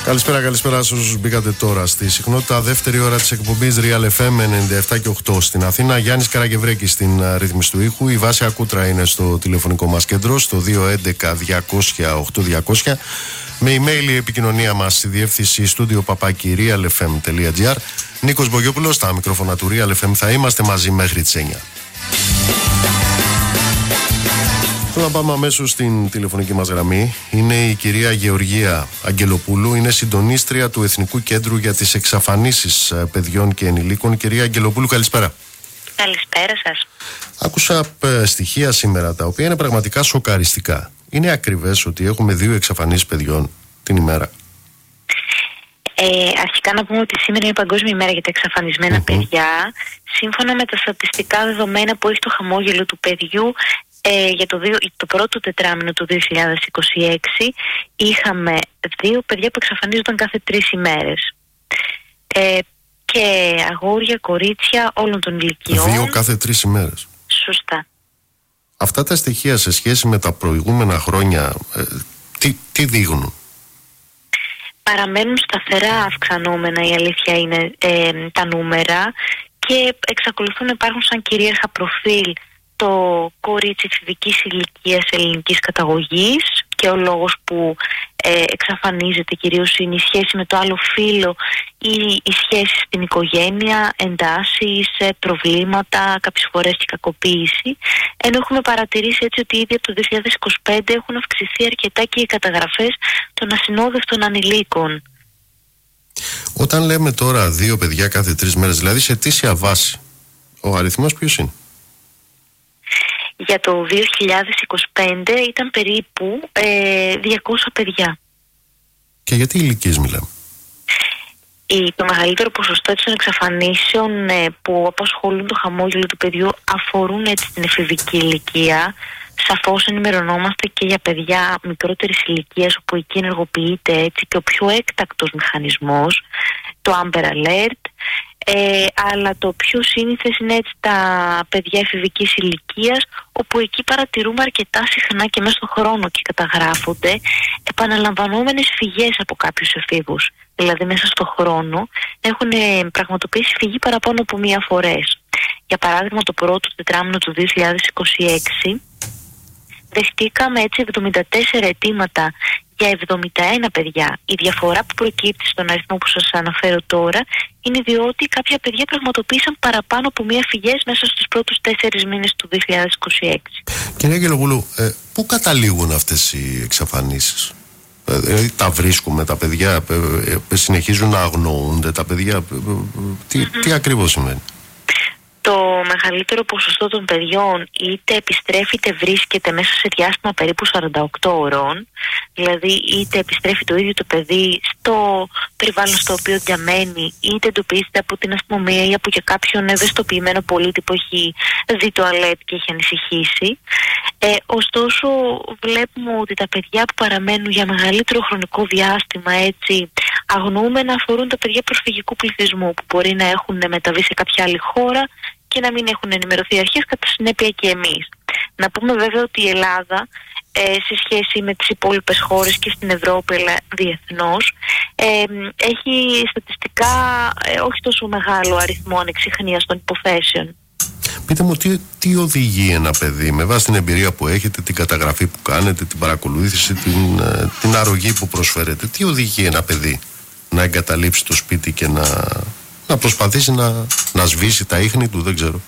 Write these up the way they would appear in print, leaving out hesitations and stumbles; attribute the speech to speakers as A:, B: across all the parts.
A: Καλησπέρα σε όσους μπήκατε τώρα στη συχνότητα. Δεύτερη ώρα της εκπομπής Real FM 97 και 8 στην Αθήνα. Γιάννης Καραγευρέκης στην ρύθμιση του ήχου. Η Βάσια Κούτρα είναι στο τηλεφωνικό μας κέντρο στο 211-200-8200. Με email η επικοινωνία μας στη διεύθυνση studio@realfm.gr. Νίκος Μπογιόπουλος στα μικρόφωνα του Real FM. Θα είμαστε μαζί μέχρι τις 9. Θέλω να πάμε αμέσως στην τηλεφωνική μας γραμμή. Είναι η κυρία Γεωργία Αγγελοπούλου, είναι συντονίστρια του Εθνικού Κέντρου για τις Εξαφανίσεις Παιδιών και Ενηλίκων. Κυρία Αγγελοπούλου, καλησπέρα.
B: Καλησπέρα σας.
A: Άκουσα στοιχεία σήμερα τα οποία είναι πραγματικά σοκαριστικά. Είναι ακριβές ότι έχουμε 2 εξαφανίσεις παιδιών την ημέρα?
B: Αρχικά να πούμε ότι σήμερα είναι Παγκόσμια ημέρα για τα εξαφανισμένα παιδιά. Σύμφωνα με τα στατιστικά δεδομένα που έχει το χαμόγελο του παιδιού, για το πρώτο τετράμινο του 2026 είχαμε 2 παιδιά που εξαφανίζονταν κάθε 3 ημέρες. Και αγόρια, κορίτσια όλων των ηλικιών.
A: 2 κάθε 3 ημέρες.
B: Σωστά.
A: Αυτά τα στοιχεία σε σχέση με τα προηγούμενα χρόνια τι δείχνουν?
B: Παραμένουν σταθερά αυξανόμενα, η αλήθεια είναι, τα νούμερα, και εξακολουθούν να υπάρχουν σαν κυρίαρχα προφίλ το κορίτσι εφηβικής ηλικίας ελληνικής καταγωγής, και ο λόγος που εξαφανίζεται κυρίως είναι η σχέση με το άλλο φύλο ή η σχέση στην οικογένεια, εντάσεις, προβλήματα, κάποιες φορές και κακοποίηση. Ενώ έχουμε παρατηρήσει έτσι ότι ήδη από το 2025 έχουν αυξηθεί αρκετά και οι καταγραφές των ασυνόδευτων ανηλίκων.
A: Όταν λέμε τώρα 2 παιδιά κάθε 3 μέρες, δηλαδή σε αιτήσια βάση, ο αριθμός ποιος είναι?
B: Για το 2025 ήταν περίπου 200 παιδιά.
A: Και γιατί ηλικίες μιλάμε?
B: Το μεγαλύτερο ποσοστό των εξαφανίσεων που απασχολούν το χαμόγελο του παιδιού αφορούν έτσι την εφηβική ηλικία. Σαφώς ενημερωνόμαστε και για παιδιά μικρότερης ηλικίας, όπου εκεί ενεργοποιείται έτσι και ο πιο έκτακτος μηχανισμός, το Amber Alert. Αλλά το πιο σύνηθες είναι έτσι τα παιδιά εφηβικής ηλικίας, όπου εκεί παρατηρούμε αρκετά συχνά και μέσα στον χρόνο και καταγράφονται επαναλαμβανόμενες φυγές από κάποιους εφήβους. Δηλαδή μέσα στον χρόνο έχουν πραγματοποιήσει φυγή παραπάνω από 1 φορές. Για παράδειγμα, το πρώτο τετράμινο του 2026 δεχτήκαμε έτσι 74 αιτήματα για 71 παιδιά. Η διαφορά που προκύπτει στον αριθμό που σας αναφέρω τώρα είναι διότι κάποια παιδιά πραγματοποίησαν παραπάνω από 1 φυγές μέσα στους πρώτους 4 μήνες του 2026.
A: Κυρία Αγγελοπούλου, πού καταλήγουν αυτές οι εξαφανίσεις? Δηλαδή τα βρίσκουμε τα παιδιά, συνεχίζουν να αγνοούνται τα παιδιά, τι ακριβώς σημαίνει?
B: Το μεγαλύτερο ποσοστό των παιδιών είτε επιστρέφει είτε βρίσκεται μέσα σε διάστημα περίπου 48 ώρων. Δηλαδή είτε επιστρέφει το ίδιο το παιδί στο περιβάλλον στο οποίο διαμένει, είτε εντοπίζεται από την αστυνομία ή από και κάποιον ευαισθητοποιημένο πολίτη που έχει δει το αλέρτ και έχει ανησυχήσει. Ωστόσο βλέπουμε ότι τα παιδιά που παραμένουν για μεγαλύτερο χρονικό διάστημα έτσι αγνοούμενα αφορούν τα παιδιά προσφυγικού πληθυσμού, που μπορεί να έχουν μεταβεί σε κάποια άλλη χώρα και να μην έχουν ενημερωθεί αρχές, κατά συνέπεια και εμείς. Να πούμε βέβαια ότι η Ελλάδα σε σχέση με τις υπόλοιπες χώρες και στην Ευρώπη αλλά διεθνώς έχει στατιστικά όχι τόσο μεγάλο αριθμό ανεξιχνίας των υποθέσεων.
A: Πείτε μου, τι οδηγεί ένα παιδί με βάση την εμπειρία που έχετε, την καταγραφή που κάνετε, την παρακολούθηση, την αρρωγή που προσφέρετε, τι οδηγεί ένα παιδί να εγκαταλείψει το σπίτι και να προσπαθήσει να σβήσει τα ίχνη του, δεν ξέρω?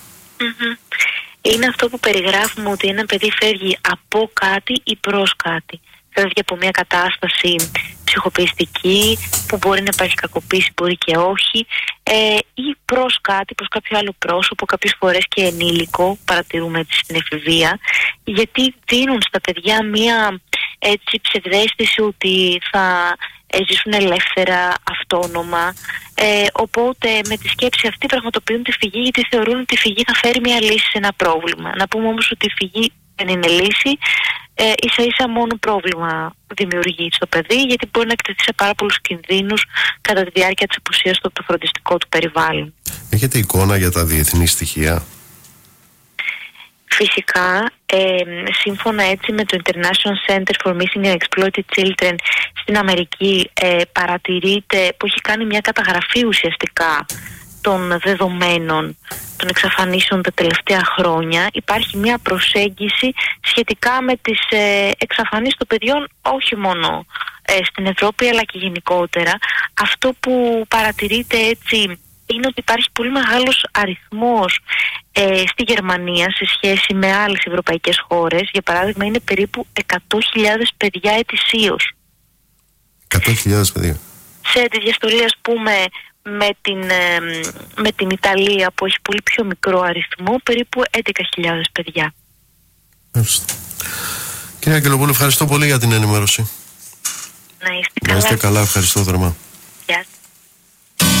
B: Είναι αυτό που περιγράφουμε, ότι ένα παιδί φεύγει από κάτι ή προς κάτι. Φεύγει από μια κατάσταση ψυχοπιεστική που μπορεί να υπάρχει κακοποίηση, μπορεί και όχι, ή προς κάτι, προς κάποιο άλλο πρόσωπο, κάποιες φορές και ενήλικο, παρατηρούμε έτσι στην εφηβεία, γιατί δίνουν στα παιδιά μια έτσι ψευδαίσθηση ότι θα ζήσουν ελεύθερα, αυτόνομα, οπότε με τη σκέψη αυτή πραγματοποιούν τη φυγή, γιατί θεωρούν ότι η φυγή θα φέρει μια λύση σε ένα πρόβλημα. Να πούμε όμως ότι η φυγή δεν είναι λύση, ίσα ίσα μόνο πρόβλημα δημιουργεί στο παιδί, γιατί μπορεί να εκτεθεί σε πάρα πολλούς κινδύνους κατά τη διάρκεια της απουσίας του από το φροντιστικό του περιβάλλον.
A: Έχετε εικόνα για τα διεθνή στοιχεία?
B: Φυσικά, σύμφωνα έτσι με το International Center for Missing and Exploited Children στην Αμερική, παρατηρείται, που έχει κάνει μια καταγραφή ουσιαστικά των δεδομένων των εξαφανίσεων τα τελευταία χρόνια, υπάρχει μια προσέγγιση σχετικά με τις εξαφανίσεις των παιδιών, όχι μόνο στην Ευρώπη αλλά και γενικότερα. Αυτό που παρατηρείται έτσι είναι ότι υπάρχει πολύ μεγάλος αριθμός στη Γερμανία σε σχέση με άλλες ευρωπαϊκές χώρες. Για παράδειγμα, είναι περίπου 100.000 παιδιά ετησίως.
A: 100.000 παιδιά.
B: Σε αντιδιαστολή, ας πούμε, με την Ιταλία που έχει πολύ πιο μικρό αριθμό, περίπου 11.000 παιδιά.
A: Κυρία Αγγελοπούλου, ευχαριστώ πολύ για την ενημέρωση.
B: Να είστε καλά.
A: Να είστε καλά, ευχαριστώ θερμά.